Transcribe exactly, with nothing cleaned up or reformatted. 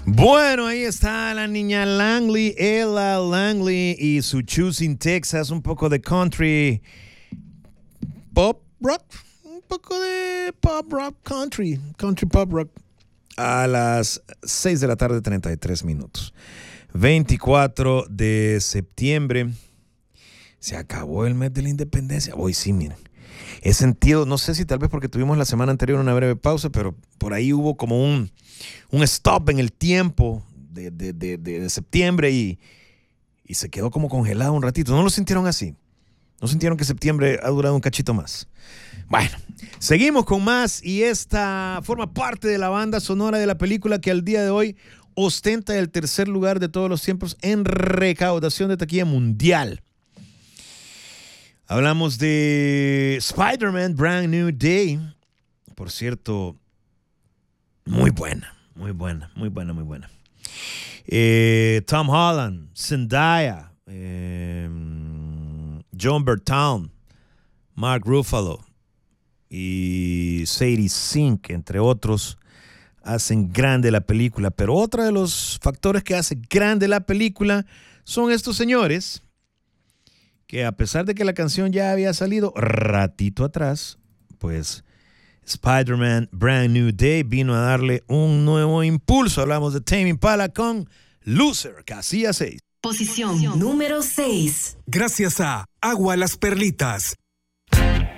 Bueno, ahí está la niña Langley, Ella Langley y su Choosing Texas, un poco de country pop rock, un poco de pop rock country, country pop rock. A las seis de la tarde, treinta y tres minutos. veinticuatro de septiembre. Se acabó el mes de la independencia. Hoy sí, miren. He sentido, no sé si tal vez porque tuvimos la semana anterior una breve pausa, pero por ahí hubo como un, un stop en el tiempo de, de, de, de, de septiembre y, y se quedó como congelado un ratito. ¿No lo sintieron así? ¿No sintieron que septiembre ha durado un cachito más? Bueno, seguimos con más y esta forma parte de la banda sonora de la película que al día de hoy ostenta el tercer lugar de todos los tiempos en recaudación de taquilla mundial. Hablamos de Spider-Man Brand New Day. Por cierto, muy buena, muy buena, muy buena, muy buena. Eh, Tom Holland, Zendaya, eh, John Bertown, Mark Ruffalo y Sadie Sink, entre otros, hacen grande la película. Pero otro de los factores que hace grande la película son estos señores que, a pesar de que la canción ya había salido ratito atrás, pues Spider-Man Brand New Day vino a darle un nuevo impulso. Hablamos de Tame Impala con Loser, casilla seis. Posición número seis. Gracias a Agua Las Perlitas,